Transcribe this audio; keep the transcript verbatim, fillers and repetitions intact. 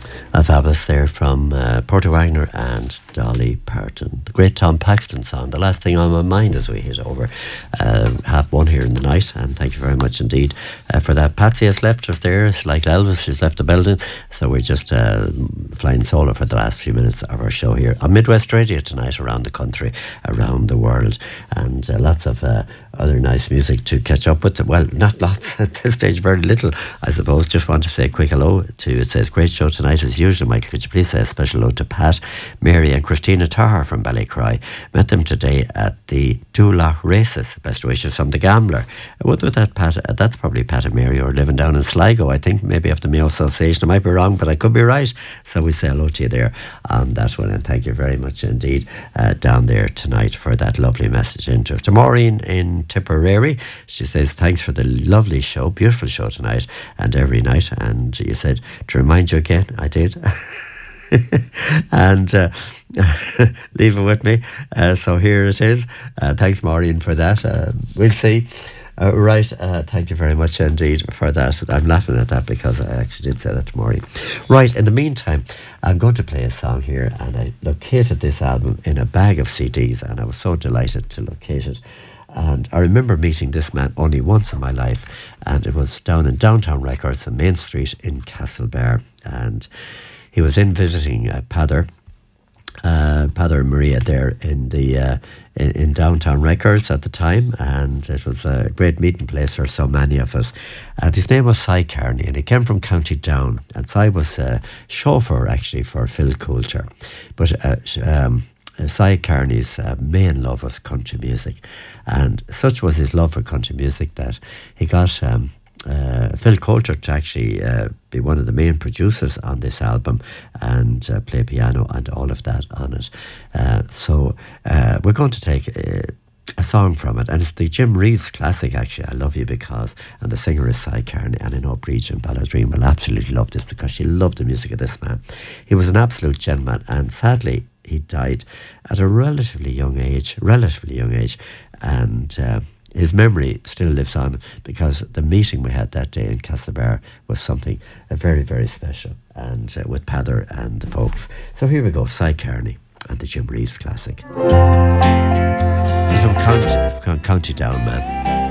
A fabulous there from uh, Porter Wagner and Dolly Parton. The great Tom Paxton song, The Last Thing on My Mind, as we hit over uh, half one here in the night. And thank you very much indeed uh, for that. Patsy has left us there. It's like Elvis, she's left the building. So we're just uh, flying solo for the last few minutes of our show here on Midwest Radio tonight, around the country, around the world. And uh, lots of uh, other nice music to catch up with. Well, not lots at this stage, very little, I suppose. Just want to say a quick hello to, it says, great show tonight as usual. Michael, could you please say a special hello to Pat, Mary and Christina Tahar from Ballycry. Met them today at the Dula races. Best wishes from the Gambler. What was that, Pat? Uh, that's probably Pat and Mary, or living down in Sligo, I think, maybe after Mayo Association. I might be wrong, but I could be right. So we say hello to you there on that one, and thank you very much indeed uh, down there tonight for that lovely message into to Maureen in Tipperary. She says, thanks for the lovely show, beautiful show tonight and every night. And you said, to remind you again, I did. and uh, leave it with me. Uh, so here it is. Uh, thanks, Maureen, for that. Uh, we'll see. Uh, right, uh, thank you very much indeed for that. I'm laughing at that because I actually did say that to Maureen. Right, in the meantime, I'm going to play a song here, and I located this album in a bag of C Ds, and I was so delighted to locate it. And I remember meeting this man only once in my life, and it was down in Downtown Records on Main Street in Castlebar. And he was in visiting uh, Pather, uh, Pather and Maria there in the uh, in, in Downtown Records at the time, and it was a great meeting place for so many of us. And his name was Cy Kearney, and he came from County Down. And Cy was a chauffeur actually for Phil Coulter, but. Uh, um, Uh, Cy Kearney's uh, main love was country music, and such was his love for country music that he got um, uh, Phil Coulter to actually uh, be one of the main producers on this album and uh, play piano and all of that on it. Uh, so uh, we're going to take uh, a song from it, and it's the Jim Reeves classic, actually, I Love You Because, and the singer is Cy Kearney, and I know Bridget and Balladreen will absolutely love this because she loved the music of this man. He was an absolute gentleman, and sadly he died at a relatively young age, relatively young age, and uh, his memory still lives on because the meeting we had that day in Castlebar was something uh, very, very special, and uh, with Pather and the folks. So here we go, Cy Kearney and the Jim Reeves classic. He's from County, from County Down, man.